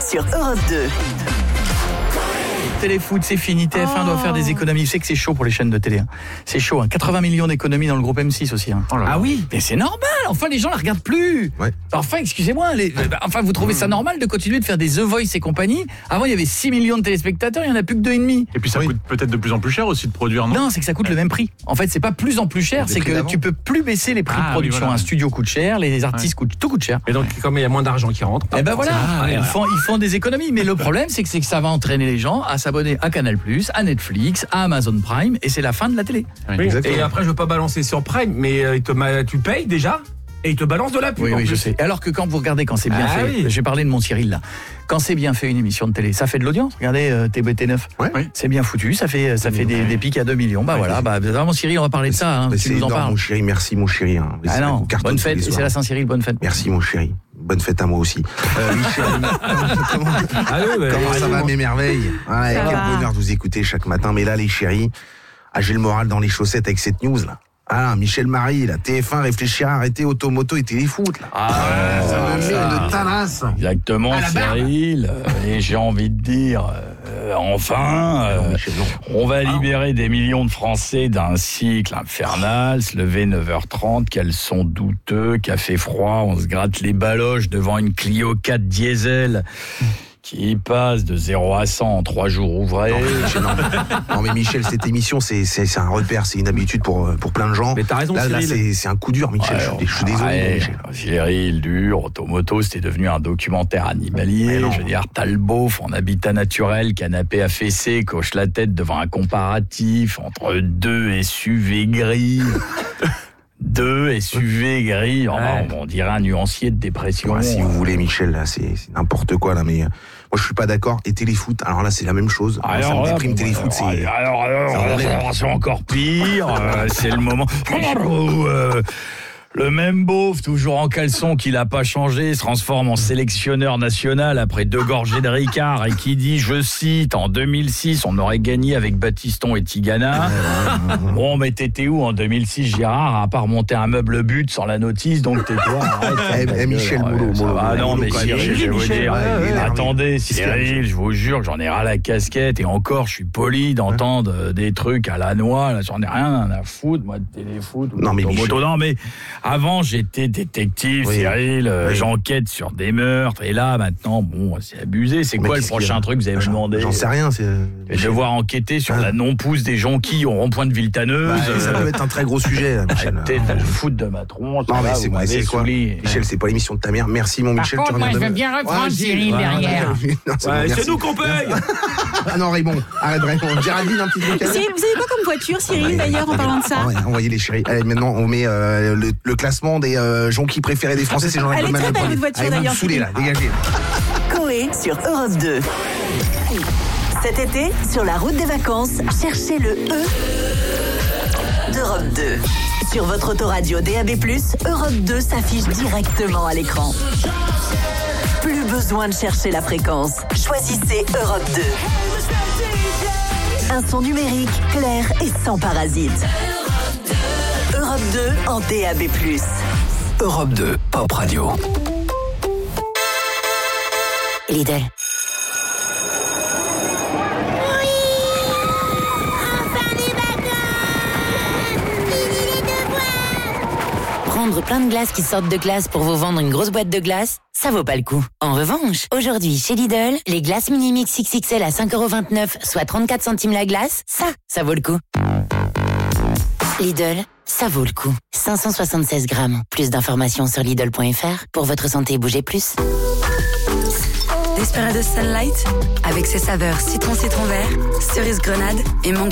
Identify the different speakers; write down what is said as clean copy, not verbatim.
Speaker 1: sur Europe 2.
Speaker 2: Téléfoot, c'est fini. TF1 doit faire des économies. Vous savez que c'est chaud pour les chaînes de télé. C'est chaud. 80 millions d'économies dans le groupe M6 aussi. Ah oui, mais c'est normal. Enfin, les gens la regardent plus. Ouais. Enfin, excusez-moi. Enfin, vous trouvez ça normal de continuer de faire des The Voice et compagnie? Avant, il y avait 6 millions de téléspectateurs. Il n'y en a plus que 2,5.
Speaker 3: Et puis ça coûte peut-être de plus en plus cher aussi de produire, non?
Speaker 2: Non, c'est que ça coûte le même prix. En fait, c'est pas plus en plus cher. C'est que tu peux plus baisser les prix de production. Oui, voilà. Un studio coûte cher, les artistes tout coûte cher.
Speaker 4: Et donc, comme il y a moins d'argent qui rentre.
Speaker 2: Et ben voilà. Ils font des économies. Mais le problème, c'est que ça va entraîner les gens à s'abonner à Canal+, à Netflix, à Amazon Prime, et c'est la fin de la télé.
Speaker 4: Oui, et après, je veux pas balancer sur Prime, mais tu payes déjà et ils te balancent de la pub.
Speaker 2: Oui, je sais. Alors que quand vous regardez, quand c'est bien fait, oui. J'ai parlé de mon Cyril là. Quand c'est bien fait une émission de télé, ça fait de l'audience. Regardez TBT9. Ouais. C'est bien foutu, ça fait des pics à 2 millions. Bah voilà, vraiment Cyril, on va parler de ça. Hein, tu nous en parles.
Speaker 5: Mon chéri, merci mon chéri. Hein.
Speaker 2: Ah non, bonne fête. C'est la Saint-Cyril, bonne fête.
Speaker 5: Merci mon chéri. Bonne fête à moi aussi. Michel, comment ça va mes merveilles? Quel bonheur de vous écouter chaque matin. Mais là les chéris, j'ai le moral dans les chaussettes avec cette news là. Michel Marie, la TF1 réfléchira à arrêter Automoto et Téléfoot là. Ça me met une talasse.
Speaker 2: Exactement Cyril, et j'ai envie de dire on va libérer des millions de Français d'un cycle infernal, se lever 9h30, qu'elles sont douteux, qu'il a fait froid, on se gratte les baloches devant une Clio 4 diesel qui passe de 0 à 100 en 3 jours ouvrés.
Speaker 5: Non mais Michel, cette émission c'est un repère, c'est une habitude pour plein de gens.
Speaker 4: Mais t'as raison
Speaker 5: là c'est un coup dur Michel, je suis désolé Michel.
Speaker 2: Cyril, dur, Automoto, c'était devenu un documentaire animalier. Je veux dire, t'as le beauf en habitat naturel, canapé affaissé, coche la tête devant un comparatif entre 2 SUV gris. 2 SUV gris, on dirait un nuancier de dépression.
Speaker 5: Si vous voulez Michel, là c'est n'importe quoi là, mais moi je suis pas d'accord. Et Téléfoot, alors là c'est la même chose. Ça me déprime Téléfoot.
Speaker 2: C'est encore pire. C'est le moment. Le même beauf, toujours en caleçon, qui n'a pas changé, se transforme en sélectionneur national après 2 gorgées de Ricard et qui dit, je cite, en 2006, on aurait gagné avec Battiston et Tigana. Bon, mais t'étais où en 2006, Girard, à part monter un meuble but sans la notice, donc tais-toi, arrête.
Speaker 5: Michel Moulot.
Speaker 2: Non, mais Cyril, je vais vous dire, attendez, Cyril, je vous jure que j'en ai ras la casquette, et encore, je suis poli d'entendre des trucs à la noix, là, j'en ai rien à foutre, moi, de Téléfoot. Non, mais avant, j'étais détective, Cyril, j'enquête sur des meurtres, et là, maintenant, c'est abusé. C'est quoi le prochain truc que vous allez me demander?
Speaker 5: J'en sais rien.
Speaker 2: Je vais devoir enquêter sur la non-pousse des jonquilles au rond-point de Villetaneuse.
Speaker 5: Ça peut être un très gros sujet, là, Michel.
Speaker 2: Arrêtez de foutre de ma tronche.
Speaker 5: Non, mais c'est quoi? Michel, c'est pas l'émission de ta mère. Merci, mon Michel.
Speaker 6: Par contre, moi, je veux bien reprendre Cyril derrière.
Speaker 4: C'est nous qu'on paye.
Speaker 5: Ah non, Raymond, arrête Raymond. Géraldine, un petit truc.
Speaker 7: Vous avez quoi comme voiture, Cyril, d'ailleurs, en parlant de ça?
Speaker 5: Envoyez les chéris. Allez, maintenant, on met le classement des jonquilles préférés des Français. C'est Jean-Jacques
Speaker 7: Goldman. Elle est très belle, votre voiture, d'ailleurs.
Speaker 5: Vous me saoulez, là, dégagez.
Speaker 1: Coé sur Europe 2. Cet été, sur la route des vacances, cherchez le E d'Europe 2. Sur votre autoradio DAB+, Europe 2 s'affiche directement à l'écran. Plus besoin de chercher la fréquence. Choisissez Europe 2. Un son numérique, clair et sans parasite. Europe 2 en DAB+.
Speaker 8: Europe 2, Pop Radio.
Speaker 9: Lidl. Prendre plein de glaces qui sortent de glace pour vous vendre une grosse boîte de glace, ça vaut pas le coup. En revanche, aujourd'hui, chez Lidl, les glaces mini-mix XXL à 5,29€, soit 34 centimes la glace, ça vaut le coup. Lidl, ça vaut le coup. 576 grammes. Plus d'informations sur Lidl.fr. Pour votre santé, bougez plus.
Speaker 10: Desperados Sunlight, avec ses saveurs citron vert, cerise grenade et mangue